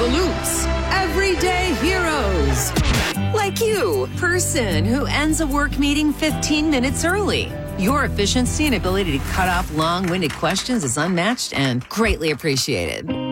salutes, everyday heroes. Like you, person who ends a work meeting 15 minutes early. Your efficiency and ability to cut off long-winded questions is unmatched and greatly appreciated.